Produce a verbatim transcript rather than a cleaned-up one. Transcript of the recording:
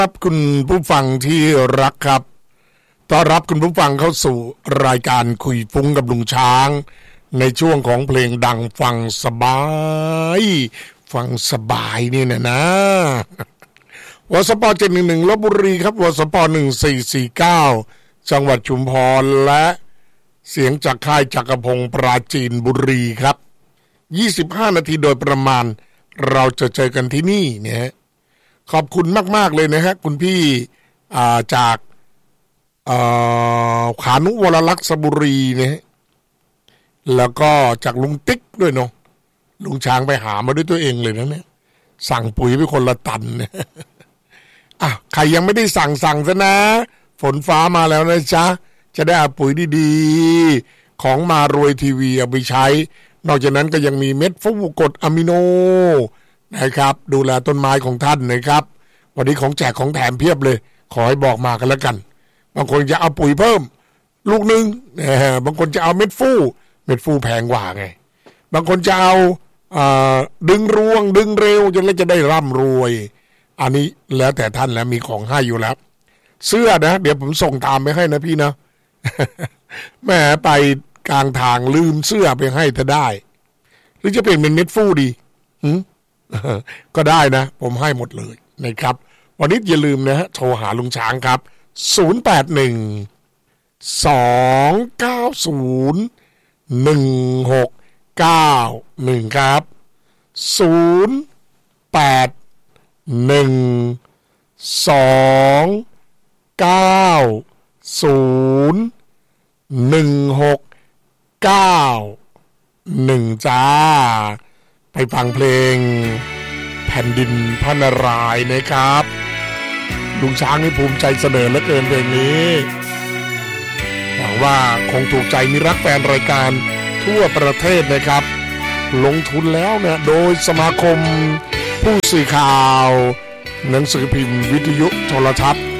ครับคุณผู้ฟังที่รักครับต้อนรับคุณผู้ฟังเข้าสู่รายการคุยฟุ้งกับลุงช้างในช่วงของเพลงดังฟังสบายฟังสบายนี่นะนะวสปเจ็ดหนึ่งหนึ่งลพบุรีครับวสปหนึ่งสี่สี่เก้าจังหวัดชุมพรและเสียงจากค่ายจักรพงศ์ปราจีนบุรีครับยี่สิบห้านาทีโดยประมาณเราจะเจอกันที่นี่เนี่ยขอบคุณมากๆเลยนะฮะคุณพี่จากขานุวรลักษณ์บุรีเนี่ยแล้วก็จากลุงติ๊กด้วยเนาะลุงช้างไปหามาด้วยตัวเองเลยนะเนี่ยสั่งปุ๋ยไปคนละตันเนี่ยอ่ะใครยังไม่ได้สั่งสั่งซะนะฝนฟ้ามาแล้วนะจ๊ะจะได้เอาปุ๋ยดีๆของมารวยทีวีเอาไปใช้นอกจากนั้นก็ยังมีเม็ดฟูกรดอะมิโนนะครับดูแลต้นไม้ของท่านนะครับวันนี้ของแจกของแถมเพียบเลยขอให้บอกมากันแล้วกันบางคนจะเอาปุ๋ยเพิ่มลูกนึงบางคนจะเอาเม็ดฟูเม็ดฟูแพงกว่าไงบางคนจะเอาดึงรวงดึงเร็วจนแล้วจะได้ร่ำรวยอันนี้แล้วแต่ท่านแล้วมีของให้อยู่แล้วเสื้อนะเดี๋ยวผมส่งตามไปให้นะพี่นะ แม่ไปกลางทางลืมเสื้อไปให้ถ้าได้หรือจะเปลี่ยนเป็นเม็ดฟูดีก็ได้นะผมให้หมดเลยนะครับวันนี้อย่าลืมนะฮะโทรหาลุงช้างครับศูนย์ แปด หนึ่ง สอง เก้า ศูนย์ หนึ่ง หก เก้า หนึ่งครับศูนย์ แปด หนึ่ง สอง เก้า ศูนย์ หนึ่ง หก เก้า หนึ่งจ้าไปฟังเพลงแผ่นดินพระนารายณ์นะครับลุงช้างนี่ภูมิใจเสนอเหลือเกินเพลงนี้หวังว่าคงถูกใจมิรักแฟนรายการทั่วประเทศนะครับลงทุนแล้วเนี่ยโดยสมาคมผู้สื่อข่าวหนังสือพิมพ์วิทยุโทรทัศน์